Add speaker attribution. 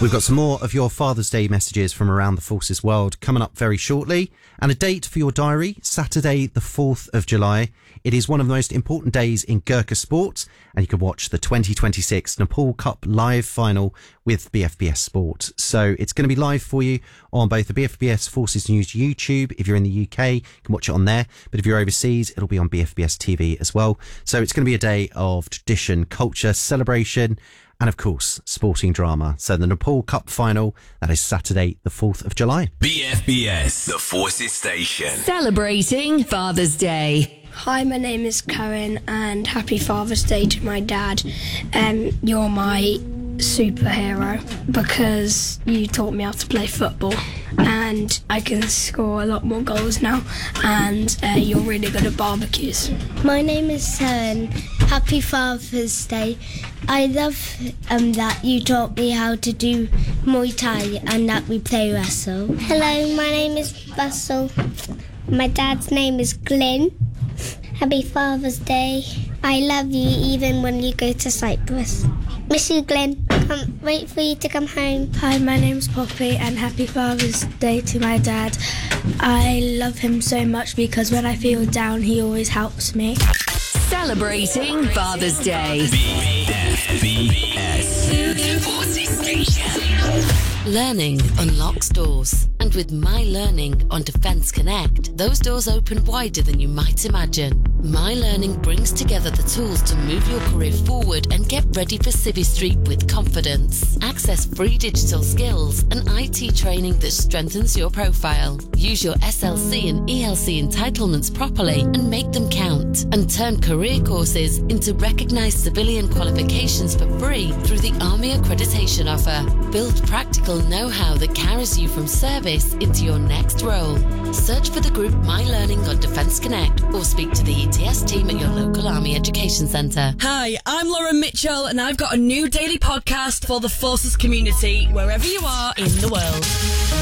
Speaker 1: We've got some more of your Father's Day messages from around the Forces world coming up very shortly. And a date for your diary, Saturday the 4th of July. It is one of the most important days in Gurkha sport, and you can watch the 2026 Nepal Cup live final with BFBS Sport. So it's going to be live for you on both the BFBS Forces News YouTube. If you're in the UK, you can watch it on there. But if you're overseas, it'll be on BFBS TV as well. So it's going to be a day of tradition, culture, celebration, and of course, sporting drama. So the Nepal Cup final, that is Saturday the 4th of July.
Speaker 2: BFBS, the Forces Station.
Speaker 3: Celebrating Father's Day.
Speaker 4: Hi, my name is Cohen, and happy Father's Day to my dad. You're my superhero because you taught me how to play football, and I can score a lot more goals now, and you're really good at barbecues.
Speaker 5: My name is Saren. Happy Father's Day. I love that you taught me how to do Muay Thai and that we play wrestle. Hello, my name is Russell. My dad's name is Glenn. Happy Father's Day. I love you even when you go to Cyprus. Miss you, Glenn. Can't wait for you to come home.
Speaker 6: Hi, my name's Poppy, and happy Father's Day to my dad. I love him so much because when I feel down, he always helps me.
Speaker 3: Celebrating Father's Day.
Speaker 2: BFBS, the Forces Station.
Speaker 7: Learning unlocks doors, and with My Learning on Defence Connect, those doors open wider than you might imagine. My Learning brings together the tools to move your career forward and get ready for Civvy Street with confidence. Access free digital skills and IT training that strengthens your profile. Use your SLC and ELC entitlements properly and make them count. And turn career courses into recognised civilian qualifications for free through the Army Accreditation Offer. Build practical know-how that carries you from service into your next role. Search for the group My Learning on Defence Connect or speak to the ETS team at your local Army Education Centre.
Speaker 8: Hi, I'm Lauren Mitchell, and I've got a new daily podcast for the Forces community, wherever you are in the world.